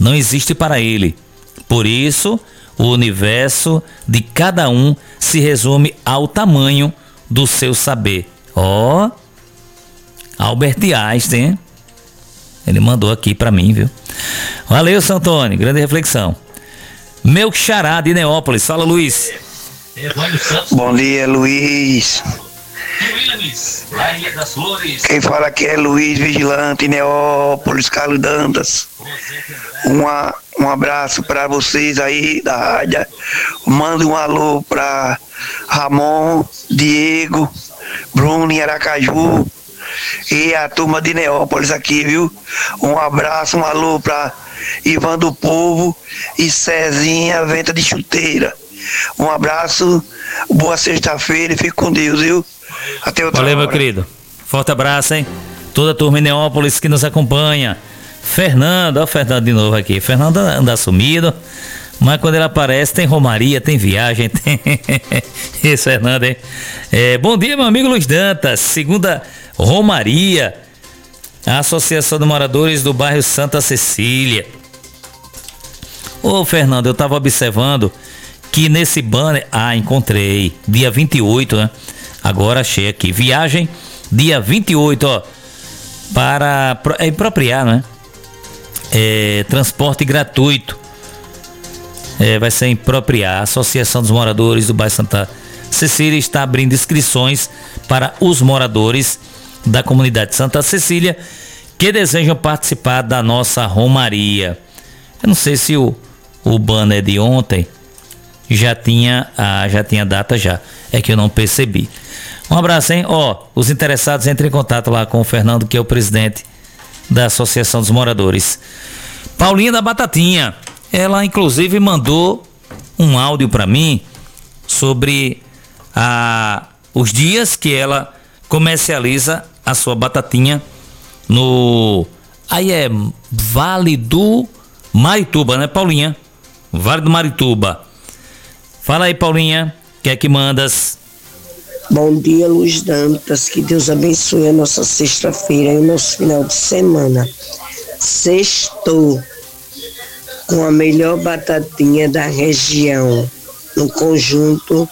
não existe para ele. Por isso, o universo de cada um se resume ao tamanho do seu saber. Albert Einstein, ele mandou aqui para mim, viu? Valeu, Santoni, grande reflexão. Meu xará de Neópolis, fala, Luiz. Bom dia, Luiz. Quem fala aqui é Luiz Vigilante, Neópolis, Carlos Dantas. Um abraço para vocês aí da rádio. Manda um alô para Ramon, Diego, Bruno em Aracaju e a turma de Neópolis aqui, viu? Um abraço, um alô para Ivan do Povo e Cezinha Venta de Chuteira. Um abraço, boa sexta-feira e fique com Deus, viu? Até outra hora. Valeu, meu querido. Forte abraço, hein? Toda a turma em Neópolis que nos acompanha. Fernando, ó o Fernando de novo aqui. Fernando anda sumido, mas quando ele aparece tem romaria, tem viagem, tem... Esse Fernando, hein? Bom dia, meu amigo Luiz Dantas. Segunda romaria, a Associação de Moradores do bairro Santa Cecília. Ô, Fernando, eu tava observando que nesse banner, encontrei, dia 28, né? Agora achei aqui, viagem, dia 28, ó, para apropriar, né? Transporte gratuito, vai ser impropriar. A Associação dos Moradores do bairro Santa Cecília está abrindo inscrições para os moradores da comunidade Santa Cecília que desejam participar da nossa romaria. Eu não sei se o banner de ontem já tinha data já. É que eu não percebi. Um abraço, hein? Os interessados entrem em contato lá com o Fernando, que é o presidente da Associação dos Moradores. Paulinha da Batatinha. Ela, inclusive, mandou um áudio para mim sobre os dias que ela comercializa a sua batatinha no... Aí é Vale do Marituba, né, Paulinha? Vale do Marituba. Fala aí, Paulinha, o que é que mandas? Bom dia, Luiz Dantas, que Deus abençoe a nossa sexta-feira e o nosso final de semana. Sextou com a melhor batatinha da região, no conjunto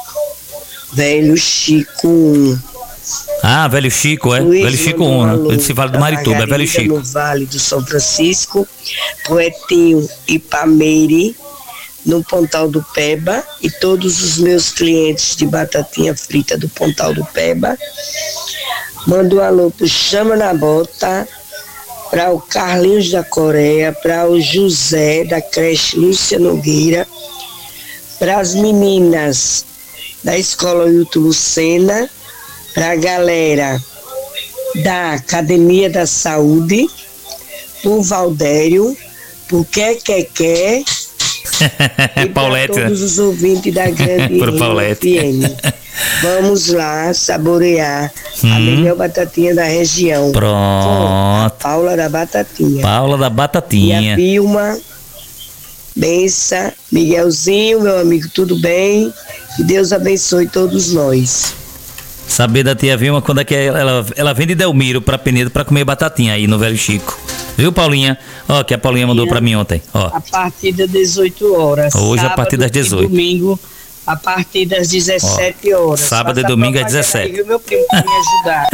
Velho Chico 1. Velho Chico, Velho Chico 1, né? Esse Vale do Marituba, é Velho Chico. No Vale do São Francisco, Poetinho e Pameire, no Pontal do Peba, e todos os meus clientes de batatinha frita do Pontal do Peba. Mando um alô pro Chama na Bota, para o Carlinhos da Coreia, para o José da creche Lúcia Nogueira, para as meninas da Escola Hilton Lucena, para a galera da Academia da Saúde, por Valdério, por Quer, e para todos os ouvintes da grande FM. Vamos lá saborear a melhor batatinha da região. Pronto. Paula da Batatinha. Paula da Batatinha. E a Vilma, Bença, Miguelzinho, meu amigo, tudo bem? Que Deus abençoe todos nós. Saber da tia Vilma quando é que ela vem de Delmiro pra Penedo pra comer batatinha aí no Velho Chico. Viu, Paulinha? Que a Paulinha mandou pra mim ontem. A partir das 18 horas. Hoje a partir das 18. Domingo a partir das 17 horas. Sábado e domingo às 17. Aí, meu primo, pra me ajudar.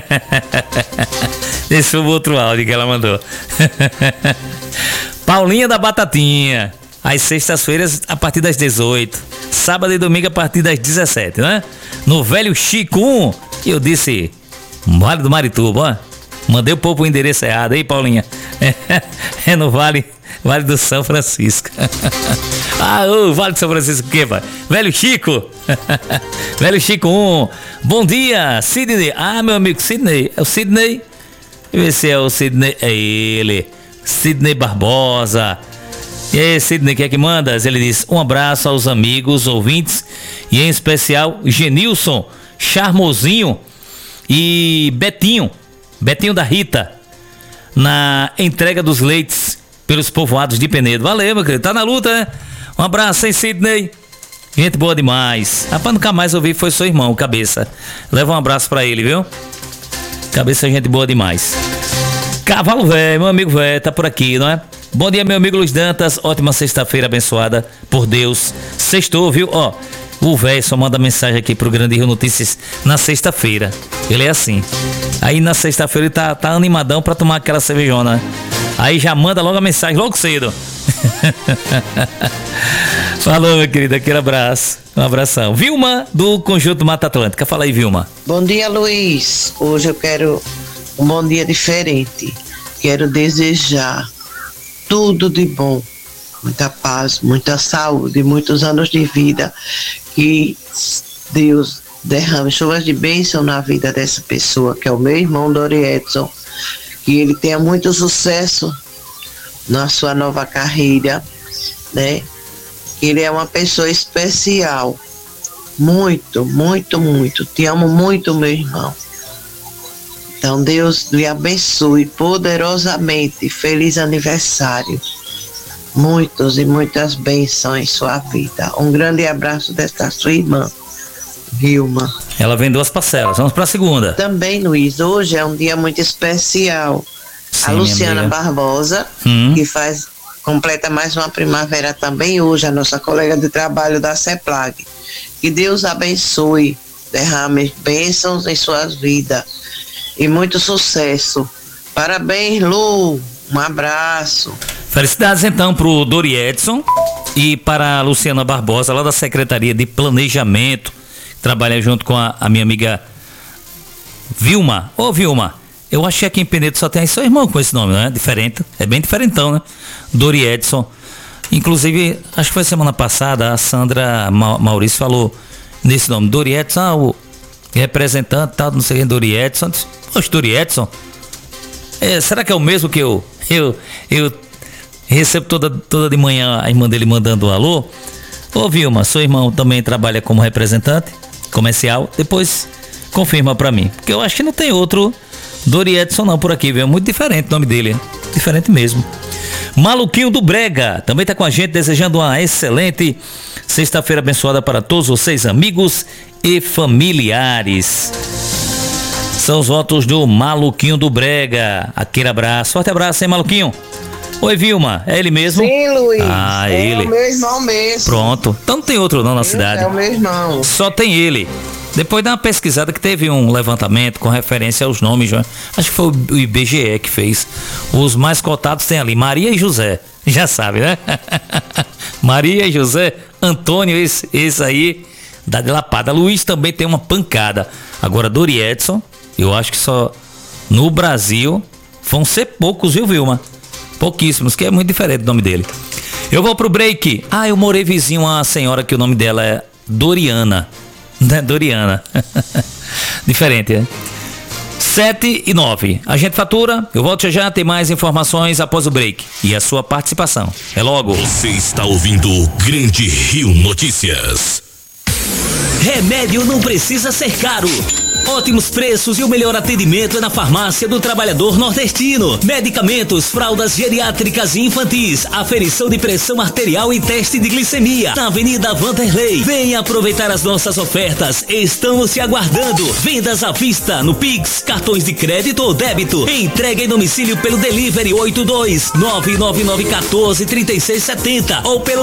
Esse foi o outro áudio que ela mandou. Paulinha da Batatinha. Às sextas-feiras a partir das 18. Sábado e domingo a partir das 17, né? No Velho Chico 1. E eu disse, Vale do Marituba, ó. Mandei o povo o endereço errado aí, Paulinha. É no Vale do São Francisco. O Vale do São Francisco o quê, pai? Velho Chico. Velho Chico 1. Bom dia, Sidney. Meu amigo Sidney. É o Sidney? Deixa eu ver se é o Sidney. É ele. Sidney Barbosa. E aí, Sidney, que é que mandas? Ele diz, um abraço aos amigos, ouvintes, e em especial Genilson, Charmosinho e Betinho da Rita, na entrega dos leites pelos povoados de Penedo. Valeu, meu querido, tá na luta, né? Um abraço, hein, Sidney? Gente boa demais. Rapaz, nunca mais ouvi, foi seu irmão, Cabeça. Leva um abraço pra ele, viu? Cabeça é gente boa demais. Cavalo Velho, meu amigo velho, tá por aqui, não é? Bom dia, meu amigo Luiz Dantas. Ótima sexta-feira abençoada por Deus. Sextou, viu? Ó, o velho só manda mensagem aqui pro Grande Rio Notícias na sexta-feira. Ele é assim. Aí na sexta-feira ele tá animadão pra tomar aquela cervejona, né? Aí já manda logo a mensagem, logo cedo. Falou, meu querido, aquele abraço. Um abração. Vilma, do Conjunto Mata Atlântica. Fala aí, Vilma. Bom dia, Luiz. Hoje eu quero um bom dia diferente. Quero desejar tudo de bom. Muita paz, muita saúde, muitos anos de vida. Que Deus derrame chuvas de bênção na vida dessa pessoa, que é o meu irmão Dori Edson. Que ele tenha muito sucesso na sua nova carreira, né? Ele é uma pessoa especial. Muito, muito, muito. Te amo muito, meu irmão. Então Deus lhe abençoe poderosamente. Feliz aniversário. Muitos e muitas bênçãos em sua vida. Um grande abraço desta sua irmã, Vilma. Ela vem 2 parcelas. Vamos para a segunda. Também, Luiz, hoje é um dia muito especial. Sim, a Luciana amiga Barbosa, que completa mais uma primavera também hoje, a nossa colega de trabalho da CEPLAG. Que Deus abençoe, derrame bênçãos em suas vidas e muito sucesso. Parabéns, Lu. Um abraço. Felicidades então pro Dori Edson e para a Luciana Barbosa, lá da Secretaria de Planejamento, que trabalha junto com a minha amiga Vilma. Ô, Vilma, eu achei aqui em Penedo só tem aí seu irmão com esse nome, não é? Diferente, é bem diferentão, né? Dori Edson. Inclusive, acho que foi semana passada, a Sandra Maurício falou nesse nome, Dori Edson, o representante, tal, não sei quem, Dori Edson. Poxa, Dori Edson, será que é o mesmo que eu recebo toda de manhã a irmã dele mandando um alô? Ô, Vilma, seu irmão também trabalha como representante comercial? Depois confirma pra mim, porque eu acho que não tem outro Dori Edson não por aqui, viu? É muito diferente o nome dele, diferente mesmo. Maluquinho do Brega também tá com a gente, desejando uma excelente sexta-feira abençoada para todos vocês, amigos e familiares. São os votos do Maluquinho do Brega. Aquele abraço, forte abraço, hein, Maluquinho? Oi, Vilma, é ele mesmo? Sim, Luiz. Ah, é ele. o meu irmão mesmo. Pronto, então não tem outro não na cidade. É o meu irmão. Só tem ele. Depois dá uma pesquisada que teve um levantamento com referência aos nomes, acho que foi o IBGE que fez. Os mais cotados tem ali, Maria e José. Já sabe, né? Maria e José, Antônio, esse aí, da Delapada. Luiz também tem uma pancada. Agora, Dori Edson, eu acho que só no Brasil vão ser poucos, viu, Vilma? Pouquíssimos, que é muito diferente o nome dele. Eu vou pro break. Eu morei vizinho a uma senhora que o nome dela é Doriana. Né? Doriana. Diferente, né? 7:09. A gente fatura. Eu volto já. Tem mais informações após o break. E a sua participação. É logo. Você está ouvindo o Grande Rio Notícias. Remédio não precisa ser caro. Ótimos preços e o melhor atendimento é na Farmácia do Trabalhador Nordestino. Medicamentos, fraldas geriátricas e infantis, aferição de pressão arterial e teste de glicemia. Na Avenida Vanderlei. Venha aproveitar as nossas ofertas. Estamos te aguardando. Vendas à vista no Pix, cartões de crédito ou débito. Entrega em domicílio pelo Delivery 82-99914-3670 ou pelo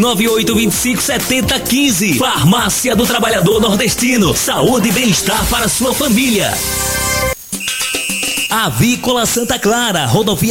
99825-7015. Farmácia do Trabalhador Nordestino. Saúde e bem-estar para sua família. Avícola Santa Clara, rodovia